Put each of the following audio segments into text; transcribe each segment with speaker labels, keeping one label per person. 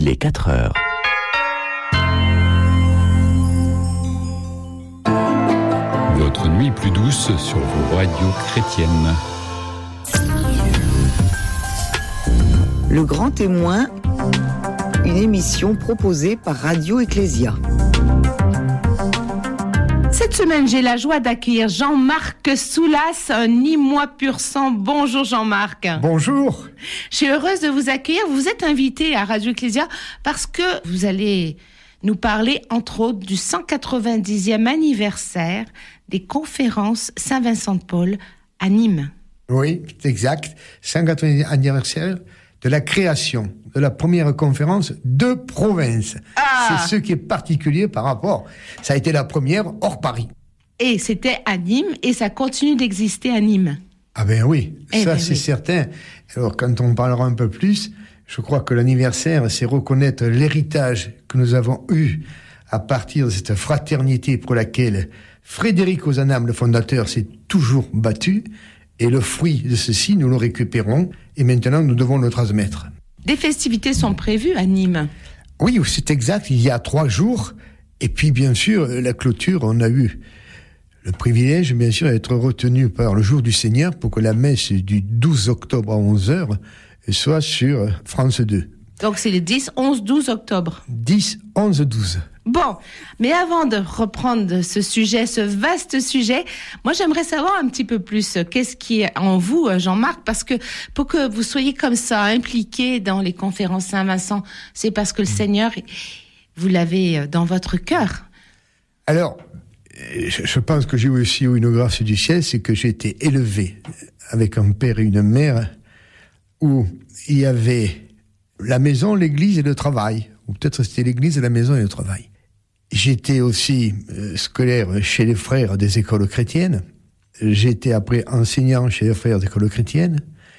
Speaker 1: Il est 4 heures.
Speaker 2: Votre nuit plus douce sur vos radios chrétiennes.
Speaker 3: Le Grand Témoin, une émission proposée par Radio Ecclésia.
Speaker 4: Cette semaine, j'ai la joie d'accueillir Jean-Marc Soulas, un Nîmois pur sang. Bonjour Jean-Marc.
Speaker 5: Bonjour.
Speaker 4: Je suis heureuse de vous accueillir. Vous êtes invité à Radio Ecclésia parce que vous allez nous parler, entre autres, du 190e anniversaire des conférences Saint-Vincent-de-Paul à Nîmes.
Speaker 5: Oui, c'est exact. 190e anniversaire de la création de la première conférence de province. C'est ce qui est particulier par rapport. Ça a été la première hors Paris.
Speaker 4: Et c'était à Nîmes et ça continue d'exister à Nîmes.
Speaker 5: Ah ben oui, c'est certain. Alors quand on parlera un peu plus, je crois que l'anniversaire, c'est reconnaître l'héritage que nous avons eu à partir de cette fraternité pour laquelle Frédéric Ozanam, le fondateur, s'est toujours battu. Et le fruit de ceci, nous le récupérons. Et maintenant, nous devons le transmettre.
Speaker 4: Des festivités sont prévues à Nîmes.
Speaker 5: Oui, c'est exact. Il y a 3 jours. Et puis, bien sûr, la clôture, on a eu le privilège, bien sûr, d'être retenu par le jour du Seigneur pour que la messe du 12 octobre à 11h soit sur France 2.
Speaker 4: Donc, c'est les 10, 11, 12 octobre.
Speaker 5: 10, 11, 12.
Speaker 4: Bon, mais avant de reprendre ce sujet, ce vaste sujet, moi j'aimerais savoir un petit peu plus qu'est-ce qui est en vous, Jean-Marc, parce que pour que vous soyez comme ça impliqué dans les conférences Saint-Vincent, c'est parce que le Seigneur, vous l'avez dans votre cœur.
Speaker 5: Alors, je pense que j'ai aussi eu une grâce du ciel, c'est que j'ai été élevé avec un père et une mère où il y avait la maison, l'église et le travail. Ou peut-être c'était l'église, la maison et le travail. J'étais aussi scolaire chez les frères des écoles chrétiennes. J'étais après enseignant chez les frères des écoles chrétiennes.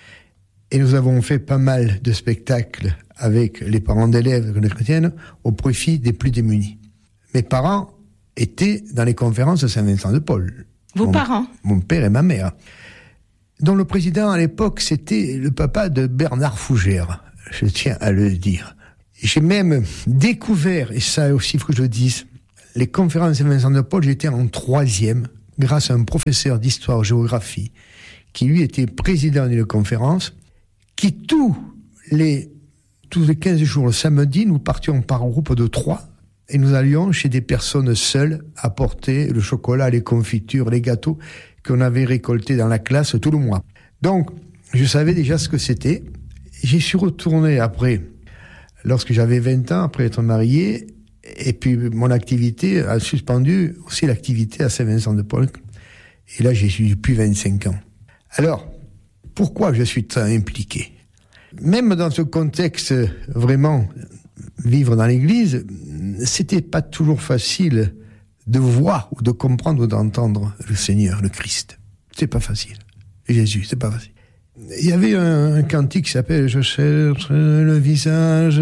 Speaker 5: Et nous avons fait pas mal de spectacles avec les parents d'élèves des écoles chrétiennes au profit des plus démunis. Mes parents étaient dans les conférences de Saint-Vincent-de-Paul.
Speaker 4: Vos parents ?
Speaker 5: Mon père et ma mère. Dont le président à l'époque, c'était le papa de Bernard Fougère. Je tiens à le dire. J'ai même découvert, et ça aussi il faut que je le dise, les conférences de Saint-Vincent-de-Paul, j'étais en 3e, grâce à un professeur d'histoire-géographie, qui lui était président d'une conférence, qui tous les 15 jours, le samedi, nous partions par groupe de 3, et nous allions chez des personnes seules apporter le chocolat, les confitures, les gâteaux qu'on avait récoltés dans la classe tout le mois. Donc, je savais déjà ce que c'était. J'y suis retourné après, lorsque j'avais 20 ans, après être marié, et puis mon activité a suspendu aussi l'activité à Saint-Vincent-de-Paul. Et là, j'ai eu depuis 25 ans. Alors, pourquoi je suis très impliqué ? Même dans ce contexte, vraiment, vivre dans l'église, c'était pas toujours facile de voir ou de comprendre ou d'entendre le Seigneur, le Christ. C'est pas facile. Jésus, c'est pas facile. Il y avait un cantique qui s'appelle « Je cherche le visage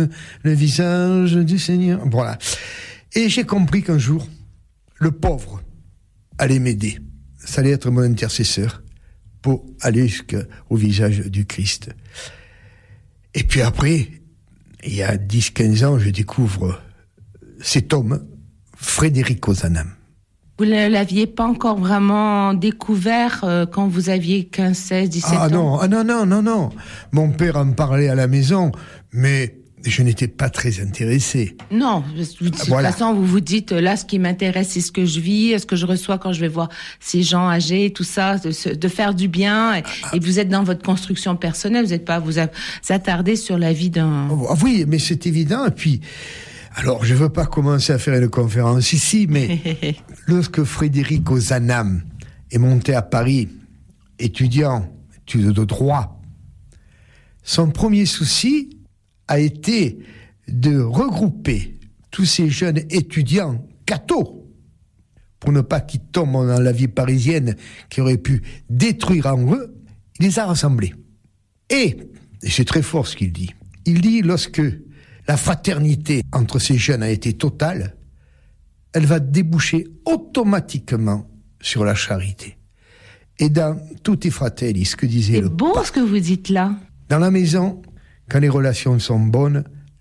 Speaker 5: du Seigneur ». Voilà. Et j'ai compris qu'un jour, le pauvre allait m'aider. Ça allait être mon intercesseur pour aller jusqu'au visage du Christ. Et puis après, il y a 10-15 ans, je découvre cet homme, Frédéric Ozanam.
Speaker 4: Vous ne l'aviez pas encore vraiment découvert quand vous aviez 15, 16, 17 ans?
Speaker 5: Ah non. Mon père en parlait à la maison, mais je n'étais pas très intéressé.
Speaker 4: Non, de toute façon, vous vous dites, là, ce qui m'intéresse, c'est ce que je vis, ce que je reçois quand je vais voir ces gens âgés, tout ça, de faire du bien. Et vous êtes dans votre construction personnelle, vous n'êtes pas à vous attarder sur la vie d'un...
Speaker 5: Oui, mais c'est évident. Et puis, alors, je veux pas commencer à faire une conférence ici, mais lorsque Frédéric Ozanam est monté à Paris, étudiant, études de droit, son premier souci a été de regrouper tous ces jeunes étudiants cathos pour ne pas qu'ils tombent dans la vie parisienne qui aurait pu détruire en eux. Il les a rassemblés. Et c'est très fort ce qu'il dit. Il dit, lorsque la fraternité entre ces jeunes a été totale, elle va déboucher automatiquement sur la charité. Et dans Tutti Fratelli, ce que disait le pape.
Speaker 4: C'est beau ce que vous dites là.
Speaker 5: Dans la maison, quand les relations sont bonnes,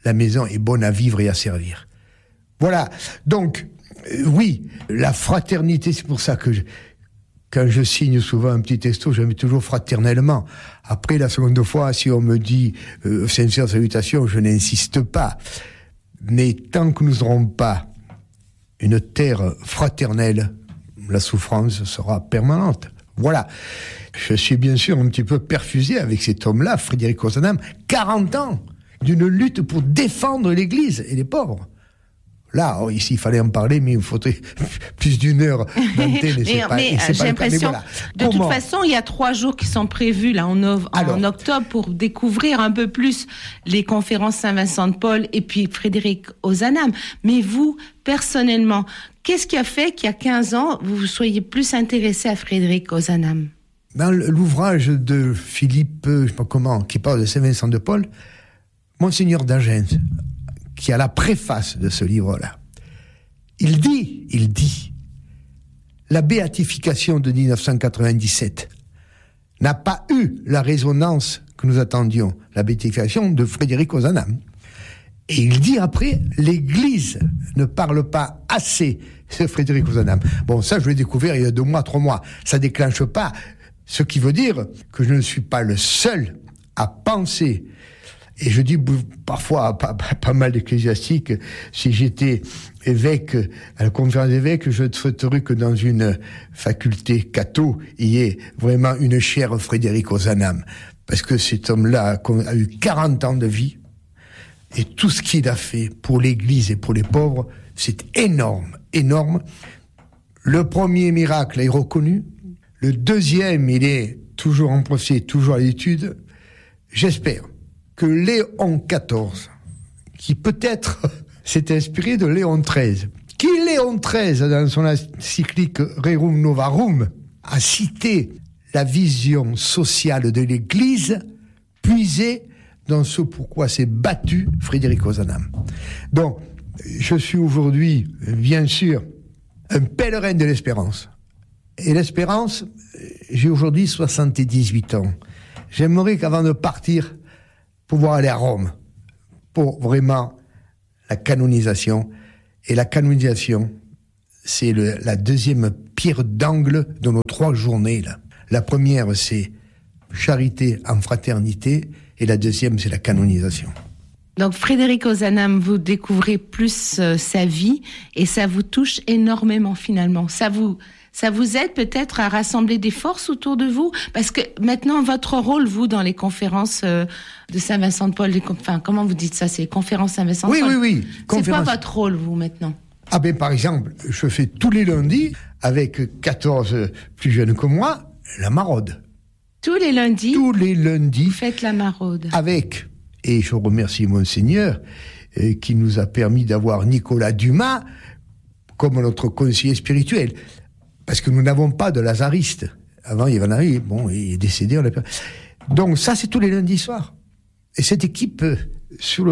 Speaker 5: la maison est bonne à vivre et à servir. Voilà. Donc, oui, la fraternité, c'est pour ça que quand je signe souvent un petit texto, je mets toujours fraternellement. Après, la seconde fois, si on me dit sincère salutation, je n'insiste pas. Mais tant que nous n'aurons pas une terre fraternelle, la souffrance sera permanente. Voilà. Je suis bien sûr un petit peu perfusé avec cet homme-là, Frédéric Ozanam, 40 ans d'une lutte pour défendre l'Église et les pauvres. Là, ici, il fallait en parler, mais il faudrait plus d'une heure d'antenne.
Speaker 4: mais j'ai l'impression, de toute façon, il y a 3 jours qui sont prévus là en octobre pour découvrir un peu plus les conférences Saint-Vincent-de-Paul et puis Frédéric Ozanam. Mais vous, personnellement, qu'est-ce qui a fait qu'il y a 15 ans, vous soyez plus intéressé à Frédéric Ozanam?
Speaker 5: Dans l'ouvrage de Philippe, je sais pas comment, qui parle de Saint-Vincent-de-Paul, Monseigneur d'Agens, qui a la préface de ce livre-là, il dit, la béatification de 1997 n'a pas eu la résonance que nous attendions, la béatification de Frédéric Ozanam. Et il dit après, l'Église ne parle pas assez de Frédéric Ozanam. Bon, ça, je l'ai découvert il y a 2 mois, 3 mois. Ça déclenche pas, ce qui veut dire que je ne suis pas le seul à penser. Et je dis parfois pas mal d'ecclésiastiques, si j'étais évêque à la conférence d'évêques, je souhaiterais que dans une faculté catho, il y ait vraiment une chaire Frédéric Ozanam. Parce que cet homme-là a eu 40 ans de vie, et tout ce qu'il a fait pour l'Église et pour les pauvres, c'est énorme, énorme. Le premier miracle est reconnu. Le deuxième, il est toujours en procès, toujours à l'étude. J'espère que Léon XIV, qui peut-être s'est inspiré de Léon XIII, qui Léon XIII, dans son encyclique Rerum Novarum, a cité la vision sociale de l'Église puisée dans ce pourquoi s'est battu Frédéric Ozanam. Donc, je suis aujourd'hui, bien sûr, un pèlerin de l'espérance. Et l'espérance, j'ai aujourd'hui 78 ans. J'aimerais qu'avant de partir, pouvoir aller à Rome pour vraiment la canonisation. Et la canonisation, c'est la deuxième pierre d'angle de nos 3 journées, là. La première, c'est charité en fraternité, et la deuxième, c'est la canonisation.
Speaker 4: Donc Frédéric Ozanam, vous découvrez plus sa vie, et ça vous touche énormément finalement. Ça vous aide peut-être à rassembler des forces autour de vous? Parce que maintenant, votre rôle, vous, dans les conférences de Saint-Vincent-de-Paul, comment vous dites ça? C'est les conférences Saint-Vincent-de-Paul?
Speaker 5: Oui.
Speaker 4: C'est quoi votre rôle, vous, maintenant?
Speaker 5: Ah ben, par exemple, je fais tous les lundis, avec 14 plus jeunes que moi, la maraude.
Speaker 4: Tous les lundis?
Speaker 5: Tous les lundis.
Speaker 4: Vous faites la maraude.
Speaker 5: Avec, et je remercie Monseigneur, qui nous a permis d'avoir Nicolas Dumas comme notre conseiller spirituel. Parce que nous n'avons pas de lazariste. Avant, il y avait un, bon, il est décédé. Donc ça, c'est tous les lundis soirs. Et cette équipe, sur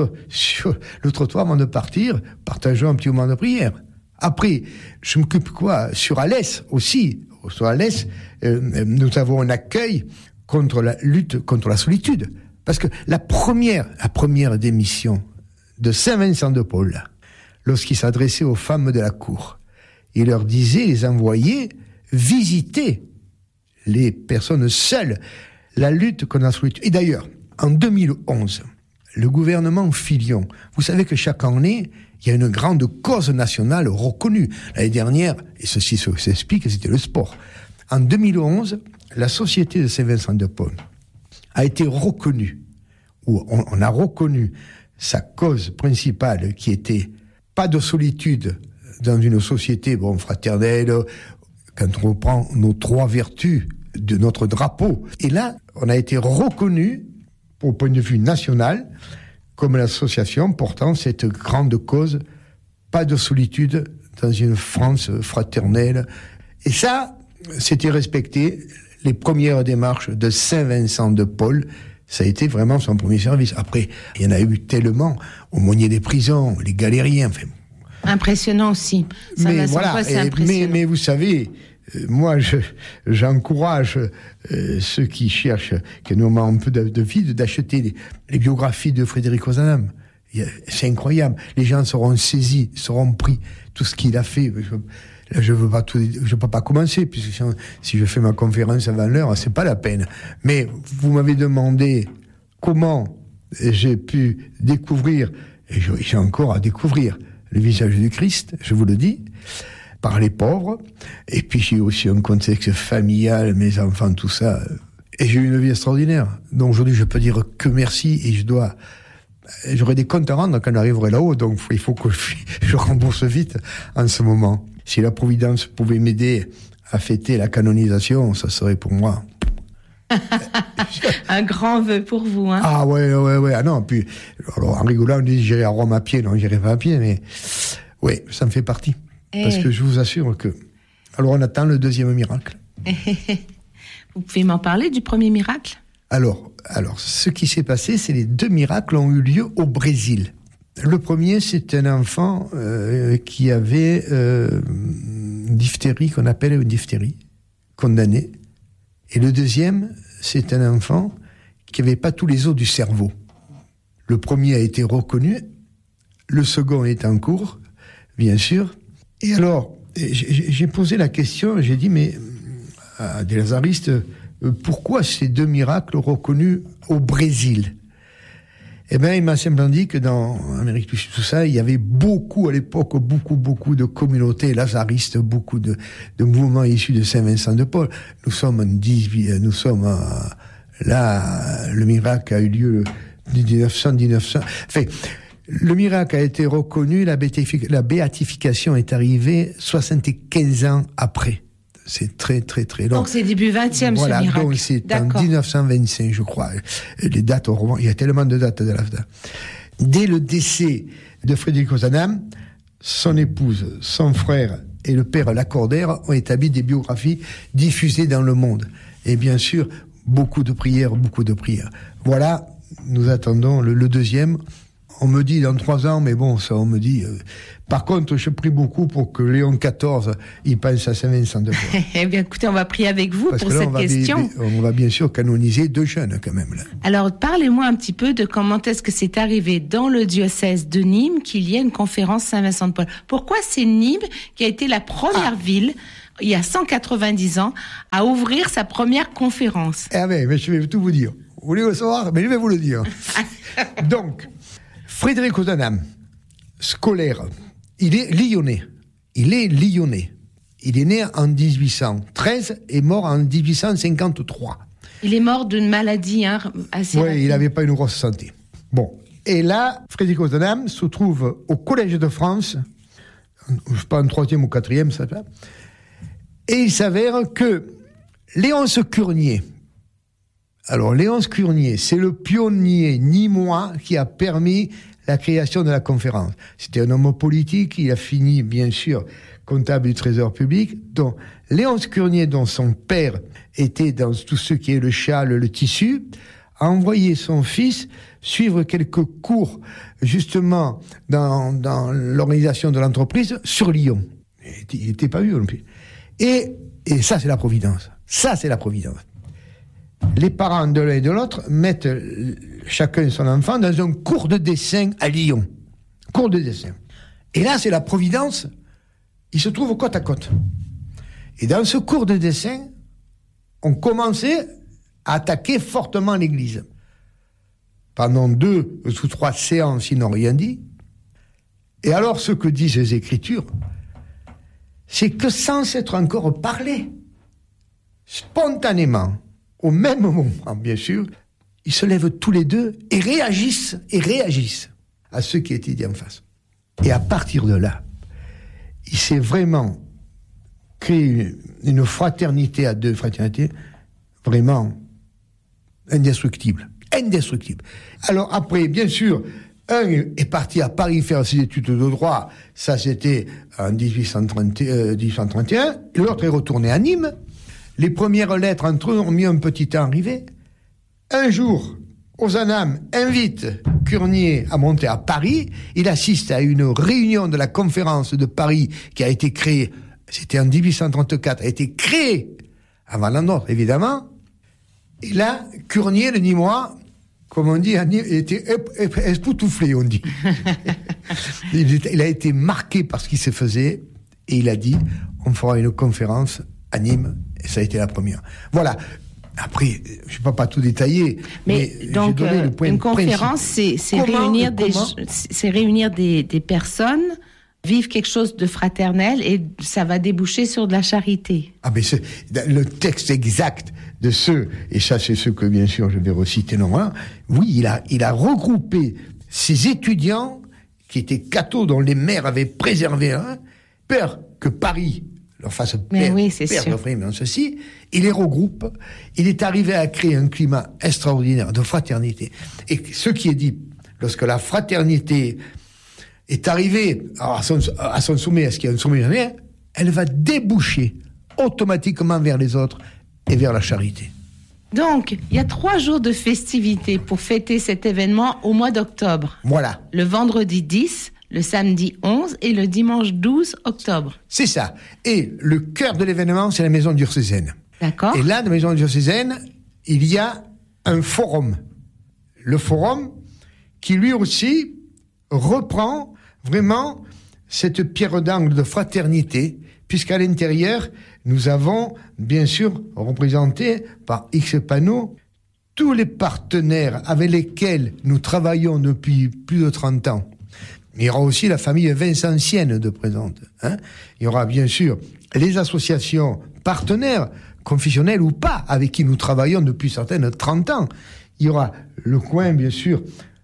Speaker 5: le trottoir, avant de partir, partageons un petit moment de prière. Après, je m'occupe sur Alès aussi. Sur Alès, nous avons un accueil contre la lutte contre la solitude. Parce que la première démission de Saint-Vincent-de-Paul, lorsqu'il s'adressait aux femmes de la cour, il leur disait, les envoyait visiter les personnes seules, la lutte contre la solitude. Et d'ailleurs, en 2011, le gouvernement Fillon, vous savez que chaque année, il y a une grande cause nationale reconnue. L'année dernière, et ceci s'explique, c'était le sport. En 2011, la Société de Saint-Vincent-de-Paul a été reconnue, ou on a reconnu sa cause principale qui était pas de solitude dans une société fraternelle, quand on reprend nos 3 vertus de notre drapeau. Et là, on a été reconnu, au point de vue national, comme l'association portant cette grande cause, pas de solitude dans une France fraternelle. Et ça, c'était respecté. Les premières démarches de Saint-Vincent-de-Paul, ça a été vraiment son premier service. Après, il y en a eu tellement, aumôniers des prisons, les galériens, enfin.
Speaker 4: Impressionnant aussi.
Speaker 5: Mais voilà, mais vous savez, moi, j'encourage ceux qui cherchent, qui ont un peu de vide, d'acheter les biographies de Frédéric Ozanam. C'est incroyable. Les gens seront saisis, seront pris. Tout ce qu'il a fait. Je peux pas commencer, puisque si je fais ma conférence avant l'heure, c'est pas la peine. Mais vous m'avez demandé comment j'ai pu découvrir, et j'ai encore à découvrir, le visage du Christ, je vous le dis, par les pauvres. Et puis j'ai aussi un contexte familial, mes enfants, tout ça. Et j'ai eu une vie extraordinaire. Donc aujourd'hui, je peux dire que merci, et j'aurai des comptes à rendre quand j'arriverai là-haut, donc il faut que je rembourse vite en ce moment. Si la Providence pouvait m'aider à fêter la canonisation, ça serait pour moi.
Speaker 4: Un grand vœu pour vous, hein.
Speaker 5: Ah ouais. Ah non, puis, alors, en rigolant, on dit j'irai à Rome à pied. Non, j'irai pas à pied, mais ouais, ça me fait partie. Parce que je vous assure que... Alors on attend le deuxième miracle.
Speaker 4: Vous pouvez m'en parler du premier miracle ?
Speaker 5: Alors, ce qui s'est passé, c'est les 2 miracles ont eu lieu au Brésil. Le premier, c'est un enfant qui avait une diphtérie, qu'on appelle une diphtérie, condamné. Et le deuxième, c'est un enfant qui n'avait pas tous les os du cerveau. Le premier a été reconnu, le second est en cours, bien sûr. Et alors, j'ai posé la question, j'ai dit, mais à des lazaristes, pourquoi ces 2 miracles reconnus au Brésil ? Eh bien, il m'a simplement dit que dans Amérique du Sud, tout ça, il y avait beaucoup, à l'époque, beaucoup de communautés lazaristes, beaucoup de mouvements issus de Saint-Vincent de Paul. Nous sommes là, le miracle a eu lieu 1900. Enfin, le miracle a été reconnu, la béatification est arrivée 75 ans après. C'est très long.
Speaker 4: Donc c'est début 20e,
Speaker 5: voilà,
Speaker 4: ce miracle.
Speaker 5: Donc c'est en 1925, je crois. Les dates au roman, il y a tellement de dates de la fin. Dès le décès de Frédéric Ozanam, son épouse, son frère et le père Lacordaire ont établi des biographies diffusées dans le monde. Et bien sûr, beaucoup de prières. Voilà, nous attendons le deuxième. On me dit dans 3 ans, mais bon, ça on me dit... Par contre, je prie beaucoup pour que Léon XIV, il pense à Saint-Vincent de Paul.
Speaker 4: Eh bien, écoutez, on va prier avec vous pour cette question.
Speaker 5: On va bien sûr canoniser 2 jeunes, quand même. Là.
Speaker 4: Alors, parlez-moi un petit peu de comment est-ce que c'est arrivé dans le diocèse de Nîmes qu'il y ait une conférence Saint-Vincent de Paul. Pourquoi c'est Nîmes qui a été la première ville, il y a 190 ans, à ouvrir sa première conférence?
Speaker 5: Eh bien, mais je vais tout vous dire. Vous voulez le savoir? Mais je vais vous le dire. Donc, Frédéric Ozanam, scolaire, il est lyonnais. Il est né en 1813 et mort en 1853.
Speaker 4: Il est mort d'une maladie assez rapide.
Speaker 5: Oui, il n'avait pas une grosse santé. Bon. Et là, Frédéric Ozanam se trouve au Collège de France, je sais pas, en 3e ou 4e, ça fait. Et il s'avère que Léonce Curnier, alors Léonce Curnier, c'est le pionnier nîmois qui a permis la création de la conférence. C'était un homme politique, il a fini, bien sûr, comptable du Trésor public. Donc, Léonce Curnier, dont son père était dans tout ce qui est le châle, le tissu, a envoyé son fils suivre quelques cours, justement, dans l'organisation de l'entreprise, sur Lyon. Il n'était pas vu non plus. Et ça, c'est la Providence. Ça, c'est la Providence. Les parents de l'un et de l'autre mettent chacun son enfant dans un cours de dessin à Lyon. Cours de dessin. Et là, c'est la Providence. Ils se trouvent côte à côte. Et dans ce cours de dessin, on commençait à attaquer fortement l'Église. Pendant 2 ou 3 séances, ils n'ont rien dit. Et alors, ce que disent les Écritures, c'est que sans s'être encore parlé, spontanément, au même moment, bien sûr, ils se lèvent tous les deux et réagissent à ce qui était dit en face. Et à partir de là, il s'est vraiment créé une fraternité à 2, fraternité vraiment indestructible. Alors après, bien sûr, un est parti à Paris faire ses études de droit, ça c'était en 1831, l'autre est retourné à Nîmes. Les premières lettres entre eux ont mis un petit temps à arriver. Un jour, Ozanam invite Curnier à monter à Paris. Il assiste à une réunion de la conférence de Paris qui a été créée, c'était en 1834, a été créée avant la nôtre, évidemment. Et là, Curnier, le Nîmois, comme on dit, il était espoutouflé, on dit. Il a été marqué par ce qui se faisait, et il a dit, on fera une conférence à Nîmes, et ça a été la première. Voilà. Après, je ne peux pas tout détailler.
Speaker 4: Mais donc, une conférence, c'est réunir des personnes, vivre quelque chose de fraternel, et ça va déboucher sur de la charité.
Speaker 5: Ah, mais le texte exact de et ça c'est ce que bien sûr je vais reciter normalement, oui, il a regroupé ces étudiants qui étaient cathos, dont les mères avaient préservé peur que Paris leur fasse perdre ceci, il les regroupe, il est arrivé à créer un climat extraordinaire de fraternité. Et ce qui est dit, lorsque la fraternité est arrivée à son sommet, est-ce qu'il y a un sommet jamais, elle va déboucher automatiquement vers les autres et vers la charité.
Speaker 4: Donc, il y a 3 jours de festivités pour fêter cet événement au mois d'octobre.
Speaker 5: Voilà.
Speaker 4: Le vendredi 10, le samedi 11 et le dimanche 12 octobre.
Speaker 5: C'est ça. Et le cœur de l'événement, c'est la maison diocésaine.
Speaker 4: D'accord.
Speaker 5: Et là, dans la maison diocésaine, il y a un forum. Le forum qui, lui aussi, reprend vraiment cette pierre d'angle de fraternité, puisqu'à l'intérieur, nous avons, bien sûr, représenté par X panneaux, tous les partenaires avec lesquels nous travaillons depuis plus de 30 ans. Il y aura aussi la famille vincentienne de présente. Il y aura, bien sûr, les associations partenaires, confessionnelles ou pas, avec qui nous travaillons depuis certaines 30 ans. Il y aura le coin, bien sûr,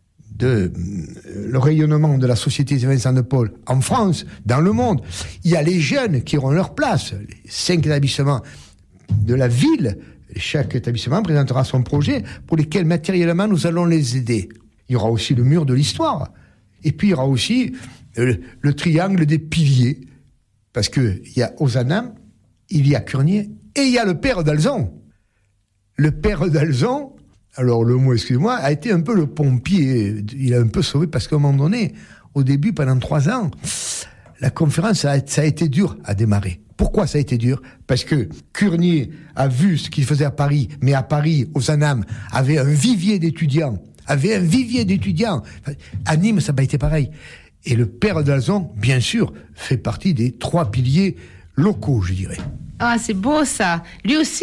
Speaker 5: le rayonnement de la Société Saint-Vincent de Paul en France, dans le monde. Il y a les jeunes qui auront leur place, les 5 établissements de la ville. Chaque établissement présentera son projet pour lesquels matériellement nous allons les aider. Il y aura aussi le mur de l'histoire. Et puis il y aura aussi le triangle des piliers. Parce que il y a Ozanam, il y a Curnier et il y a le père d'Alzon. Le père d'Alzon, alors le mot, excusez-moi, a été un peu le pompier. Il a un peu sauvé parce qu'à un moment donné, au début, pendant 3 ans, la conférence, ça a été dur à démarrer. Pourquoi ça a été dur ? Parce que Curnier a vu ce qu'il faisait à Paris, mais à Paris, Ozanam avait un vivier d'étudiants. À Nîmes, ça n'a pas été pareil. Et le père d'Alzon, bien sûr, fait partie des 3 piliers locaux, je dirais.
Speaker 4: Ah, c'est beau ça. Lui aussi